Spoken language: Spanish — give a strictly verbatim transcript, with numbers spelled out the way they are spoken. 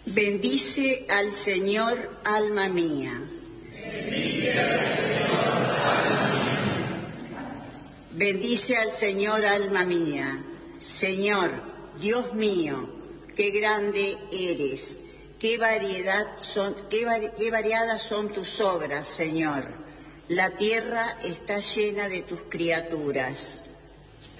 Bendice al Señor, alma mía. Bendice al Señor, alma mía. Bendice al Señor, alma mía. Señor, Dios mío, qué grande eres. Qué variedad son, qué, vari, qué variadas son tus obras, Señor. La tierra está llena de tus criaturas.